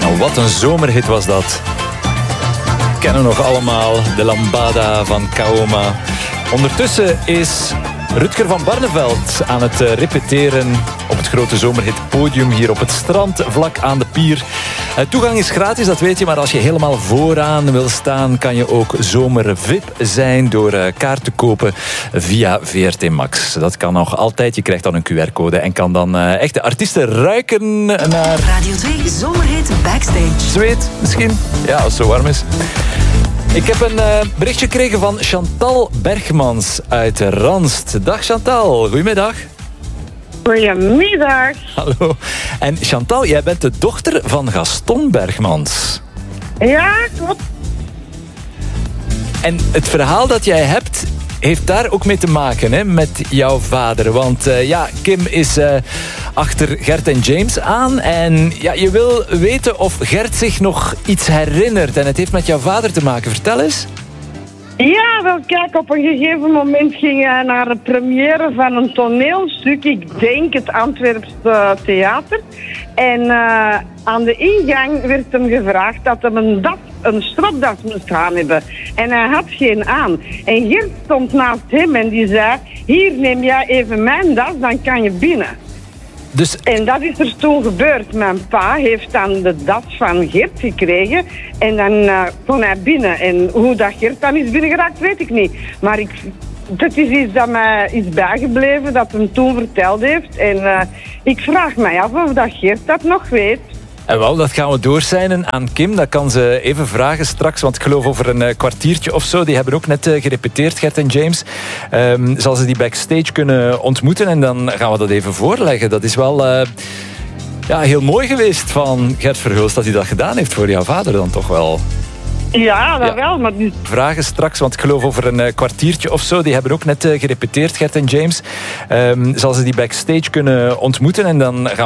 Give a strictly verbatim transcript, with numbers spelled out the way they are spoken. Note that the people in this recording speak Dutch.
Nou, wat een zomerhit was dat. We kennen nog allemaal de Lambada van Kaoma. Ondertussen is Rutger van Barneveld aan het repeteren op het grote zomerhitpodium hier op het strand, vlak aan de pier. Toegang is gratis, dat weet je, maar als je helemaal vooraan wil staan, kan je ook zomer-V I P zijn door kaart te kopen via V R T Max. Dat kan nog altijd. Je krijgt dan een Q R-code en kan dan uh, echt de artiesten ruiken naar... Radio twee Zomerhit Backstage. Zweet, misschien? Ja, als het zo warm is. Ik heb een uh, berichtje gekregen van Chantal Bergmans uit Ranst. Dag Chantal, goedemiddag. Goedemiddag. Hallo. En Chantal, jij bent de dochter van Gaston Bergmans. Ja, klopt. En het verhaal dat jij hebt, heeft daar ook mee te maken, hè, met jouw vader. Want uh, ja, Kim is uh, achter Gert en James aan. En ja, je wil weten of Gert zich nog iets herinnert. En het heeft met jouw vader te maken. Vertel eens. Ja, wel kijk, op een gegeven moment ging hij naar de première van een toneelstuk. Ik denk het Antwerps Theater. En uh, aan de ingang werd hem gevraagd dat hij een, das, een stropdas moest gaan hebben. En hij had geen aan. En Gert stond naast hem en die zei... Hier, neem jij even mijn das, dan kan je binnen. Dus... En dat is er toen gebeurd. Mijn pa heeft dan de das van Gert gekregen en dan uh, kon hij binnen. En hoe dat Gert dan is binnengeraakt, weet ik niet. Maar ik, dat is iets dat mij is bijgebleven, dat hem toen verteld heeft. En uh, ik vraag mij af of dat Gert dat nog weet. En wel, dat gaan we doorzijnen aan Kim. Dat kan ze even vragen straks, want ik geloof over een uh, kwartiertje of zo. Die hebben ook net uh, gerepeteerd, Gert en James. Um, zal ze die backstage kunnen ontmoeten en dan gaan we dat even voorleggen. Dat is wel uh, ja, heel mooi geweest van Gert Verhulst dat hij dat gedaan heeft voor jouw vader dan toch wel. Ja, dat ja. wel. Maar die... Vragen straks, want ik geloof over een uh, kwartiertje of zo. Die hebben ook net uh, gerepeteerd, Gert en James. Um, zal ze die backstage kunnen ontmoeten en dan gaan